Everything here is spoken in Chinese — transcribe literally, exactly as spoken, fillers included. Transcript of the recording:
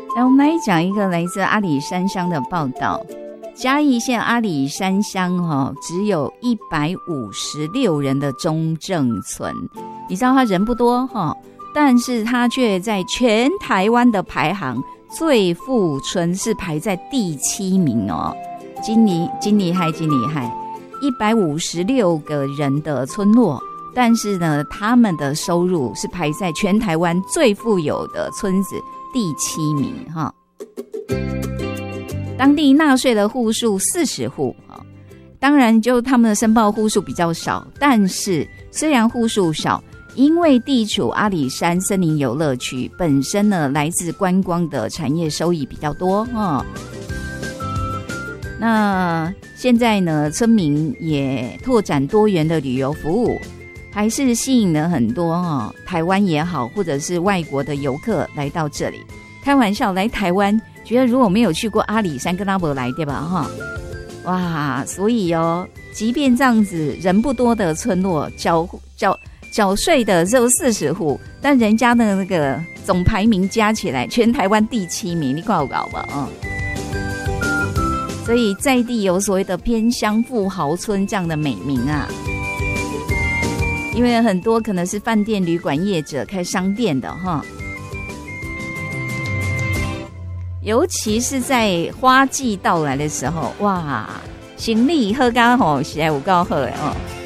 来，我们来讲一个来自阿里山乡的报道。嘉义县阿里山乡哦，只有一百五十六人的中正村，你知道他人不多哈，但是他却在全台湾的排行最富村是排在第七名哦，真厉真厉害，真厉害！一百五十六个人的村落，但是呢，他们的收入是排在全台湾最富有的村子第七名哈。当地纳税的户数四十户，当然就他们的申报户数比较少，但是虽然户数少，因为地处阿里山森林游乐区，本身呢来自观光的产业收益比较多哈。那现在呢，村民也拓展多元的旅游服务，还是吸引了很多哈台湾也好，或者是外国的游客来到这里。开玩笑，来台湾。觉得如果没有去过阿里山跟阿伯来对吧哈，哇，所以哦，即便这样子人不多的村落，缴缴缴税的只有四十户，但人家的那个总排名加起来，全台湾第七名，你搞搞吧啊、嗯！所以在地有所谓的偏乡富豪村这样的美名啊，因为很多可能是饭店、旅馆业者开商店的哈。尤其是在花季到来的时候，哇，行李喝刚好，实在有够好的哦。